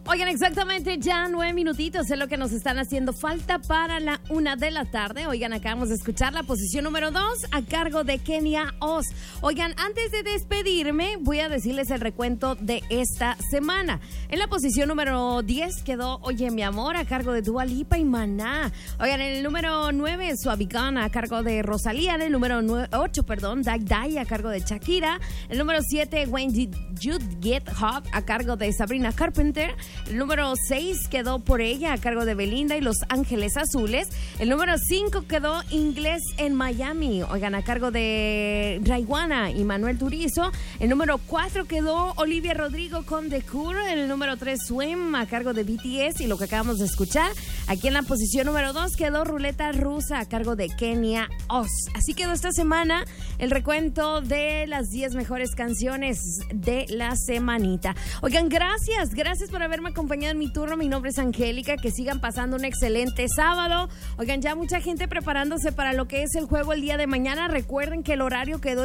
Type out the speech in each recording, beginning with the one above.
Oigan, exactamente ya 9 minutitos es lo que nos están haciendo falta para la 1 de la tarde. Oigan, acabamos de escuchar la posición número 2 a cargo de Kenia Oz. Oigan, antes de despedirme, voy a decirles el recuento de esta semana. En la posición número 10 quedó Oye Mi Amor a cargo de Dua Lipa y Maná. Oigan, en el número 9, Suavicana a cargo de Rosalía. En el número 8, Die Die a cargo de Shakira. El número 7, When Did You Get Hot a cargo de Sabrina Carpenter. El número 6 quedó Por Ella a cargo de Belinda y Los Ángeles Azules. El número 5 quedó Inglés en Miami, oigan, a cargo de Raiwana y Manuel Turizo. El número 4 quedó Olivia Rodrigo con The Cure. El número 3, Swim a cargo de BTS y lo que acabamos de escuchar. Aquí en la posición número 2 quedó Ruleta Rusa a cargo de Kenia Oz. Así quedó esta semana el recuento de las 10 mejores canciones de la semanita. Oigan, gracias por haberme acompañado en mi turno. Mi nombre es Angélica. Que sigan pasando un excelente sábado. Oigan, ya mucha gente preparándose para lo que es el juego el día de mañana. Recuerden que el horario quedó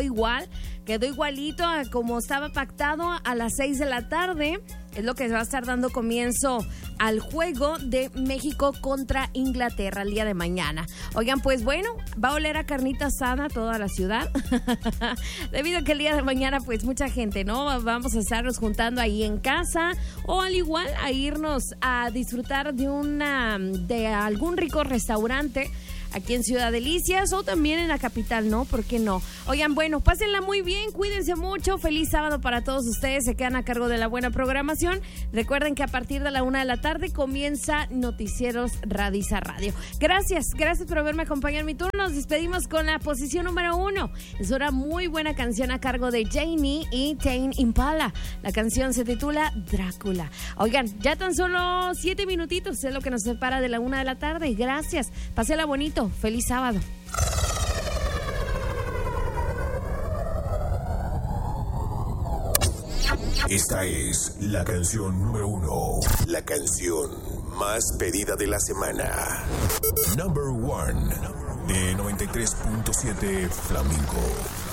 igualito a como estaba pactado, a las 6 de la tarde. Es lo que va a estar dando comienzo al juego de México contra Inglaterra el día de mañana. Oigan, pues bueno, va a oler a carnita asada toda la ciudad. Debido a que el día de mañana, pues mucha gente, ¿no? Vamos a estarnos juntando ahí en casa o al igual a irnos a disfrutar de algún rico restaurante aquí en Ciudad Delicias o también en la capital, ¿no? ¿Por qué no? Oigan, bueno, pásenla muy bien, cuídense mucho, feliz sábado para todos ustedes, se quedan a cargo de la buena programación. Recuerden que a partir de la 1 de la tarde comienza Noticieros Radiza Radio. Gracias por haberme acompañado en mi turno. Nos despedimos con la posición número 1. Es una muy buena canción a cargo de Jamie y Tame Impala. La canción se titula Drácula. Oigan, ya tan solo 7 minutitos es lo que nos separa de la 1 de la tarde. Gracias, pásenla bonito. Feliz sábado. Esta es la canción número 1. La canción más pedida de la semana. Number 1 de 93.7 Flamenco.